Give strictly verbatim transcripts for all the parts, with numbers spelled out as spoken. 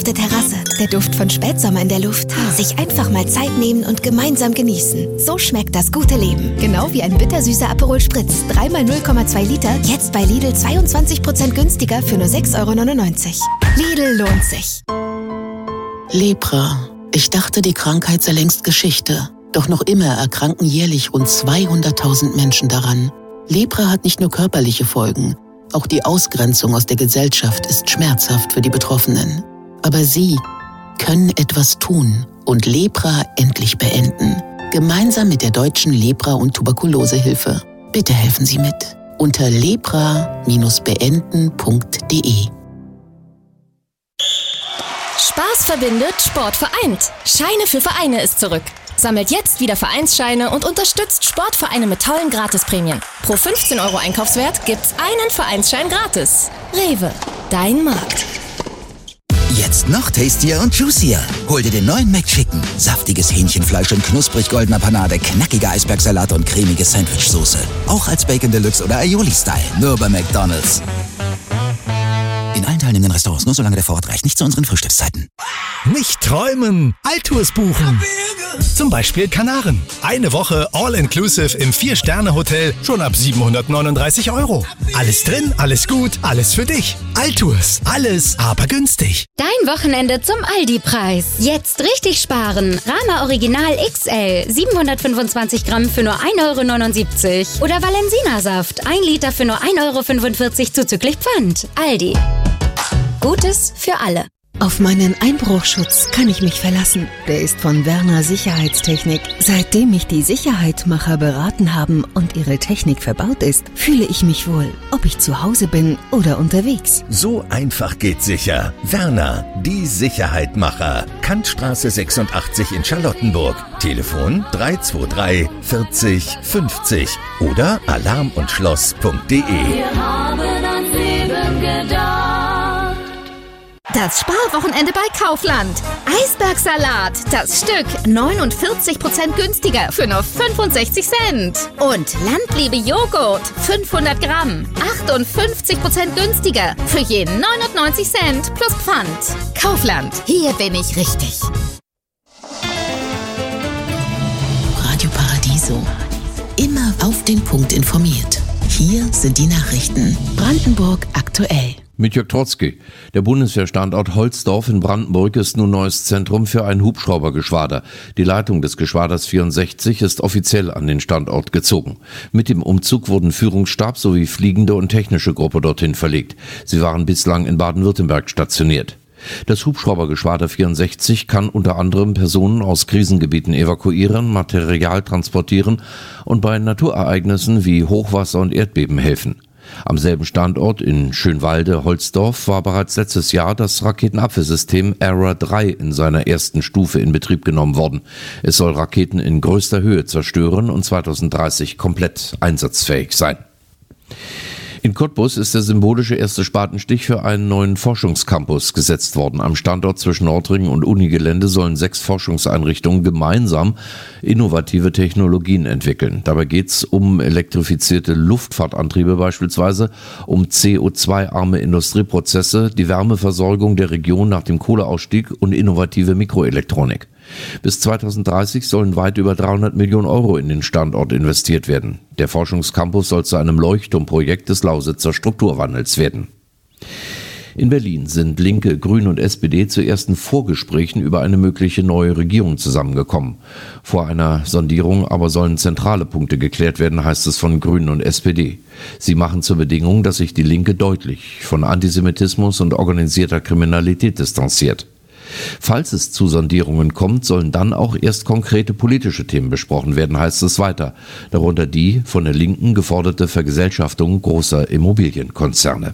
der Terrasse, der Duft von Spätsommer in der Luft. Sich einfach mal Zeit nehmen und gemeinsam genießen. So schmeckt das gute Leben. Genau wie ein bittersüßer Aperol Spritz. Dreimal null Komma zwei Liter, jetzt bei Lidl zweiundzwanzig Prozent günstiger für nur sechs Euro neunundneunzig. Lidl lohnt sich. Lepra. Ich dachte, die Krankheit sei längst Geschichte. Doch noch immer erkranken jährlich rund zweihunderttausend Menschen daran. Lepra hat nicht nur körperliche Folgen. Auch die Ausgrenzung aus der Gesellschaft ist schmerzhaft für die Betroffenen. Aber Sie können etwas tun und Lepra endlich beenden. Gemeinsam mit der Deutschen Lepra- und Tuberkulosehilfe. Bitte helfen Sie mit. Unter lepra beenden punkt de. Spaß verbindet, Sport vereint. Scheine für Vereine ist zurück. Sammelt jetzt wieder Vereinsscheine und unterstützt Sportvereine mit tollen Gratisprämien. Pro fünfzehn Euro Einkaufswert gibt's einen Vereinsschein gratis. Rewe, dein Markt. Jetzt noch tastier und juicier. Hol dir den neuen McChicken. Saftiges Hähnchenfleisch in knusprig goldener Panade, knackiger Eisbergsalat und cremige Sandwichsoße. Auch als Bacon Deluxe oder Aioli-Style. Nur bei McDonald's. In allen teilnehmenden Restaurants, nur solange der Vorrat reicht, nicht zu unseren Frühstückszeiten. Nicht träumen, Alltours buchen. Zum Beispiel Kanaren. Eine Woche All-Inclusive im Vier-Sterne-Hotel, schon ab siebenhundertneununddreißig Euro. Alles drin, alles gut, alles für dich. Alltours, alles, aber günstig. Dein Wochenende zum Aldi-Preis. Jetzt richtig sparen. Rama Original X L, siebenhundertfünfundzwanzig Gramm für nur ein Euro neunundsiebzig. Oder Valensina-Saft, ein Liter für nur ein Euro fünfundvierzig zuzüglich Pfand. Aldi. Gutes für alle. Auf meinen Einbruchschutz kann ich mich verlassen. Der ist von Werner Sicherheitstechnik. Seitdem mich die Sicherheitmacher beraten haben und ihre Technik verbaut ist, fühle ich mich wohl, ob ich zu Hause bin oder unterwegs. So einfach geht sicher. Werner, die Sicherheitmacher. Kantstraße sechsundachtzig in Charlottenburg. Telefon drei zwei drei vierzig fünfzig oder alarm und schloss punkt de. Wir haben ans Leben gedacht. Das Sparwochenende bei Kaufland. Eisbergsalat, das Stück neunundvierzig Prozent günstiger für nur fünfundsechzig Cent. Und Landliebe-Joghurt, fünfhundert Gramm, achtundfünfzig Prozent günstiger für je neunundneunzig Cent plus Pfand. Kaufland, hier bin ich richtig. Radio Paradiso. Immer auf den Punkt informiert. Hier sind die Nachrichten. Brandenburg aktuell. Mit Jörg Trotzki. Der Bundeswehrstandort Holzdorf in Brandenburg ist nun neues Zentrum für ein Hubschraubergeschwader. Die Leitung des Geschwaders vierundsechzig ist offiziell an den Standort gezogen. Mit dem Umzug wurden Führungsstab sowie fliegende und technische Gruppe dorthin verlegt. Sie waren bislang in Baden-Württemberg stationiert. Das Hubschraubergeschwader vierundsechzig kann unter anderem Personen aus Krisengebieten evakuieren, Material transportieren und bei Naturereignissen wie Hochwasser und Erdbeben helfen. Am selben Standort in Schönwalde-Holzdorf war bereits letztes Jahr das Raketenabwehrsystem A R A drei in seiner ersten Stufe in Betrieb genommen worden. Es soll Raketen in größter Höhe zerstören und zweitausenddreißig komplett einsatzfähig sein. In Cottbus ist der symbolische erste Spatenstich für einen neuen Forschungscampus gesetzt worden. Am Standort zwischen Nordring und Unigelände sollen sechs Forschungseinrichtungen gemeinsam innovative Technologien entwickeln. Dabei geht es um elektrifizierte Luftfahrtantriebe beispielsweise, um C O zwei arme Industrieprozesse, die Wärmeversorgung der Region nach dem Kohleausstieg und innovative Mikroelektronik. Bis zweitausenddreißig sollen weit über dreihundert Millionen Euro in den Standort investiert werden. Der Forschungscampus soll zu einem Leuchtturmprojekt des Lausitzer Strukturwandels werden. In Berlin sind Linke, Grüne und S P D zu ersten Vorgesprächen über eine mögliche neue Regierung zusammengekommen. Vor einer Sondierung aber sollen zentrale Punkte geklärt werden, heißt es von Grünen und S P D. Sie machen zur Bedingung, dass sich die Linke deutlich von Antisemitismus und organisierter Kriminalität distanziert. Falls es zu Sondierungen kommt, sollen dann auch erst konkrete politische Themen besprochen werden, heißt es weiter. Darunter die von der Linken geforderte Vergesellschaftung großer Immobilienkonzerne.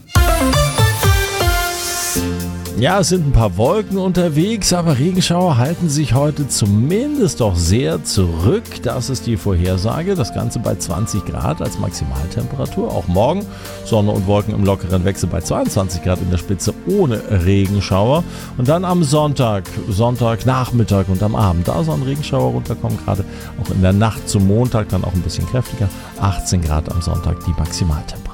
Ja, es sind ein paar Wolken unterwegs, aber Regenschauer halten sich heute zumindest doch sehr zurück. Das ist die Vorhersage. Das Ganze bei zwanzig Grad als Maximaltemperatur. Auch morgen Sonne und Wolken im lockeren Wechsel bei zweiundzwanzig Grad in der Spitze ohne Regenschauer. Und dann am Sonntag, Sonntagnachmittag und am Abend, da soll ein Regenschauer runterkommen. Gerade auch in der Nacht zum Montag dann auch ein bisschen kräftiger. achtzehn Grad am Sonntag die Maximaltemperatur.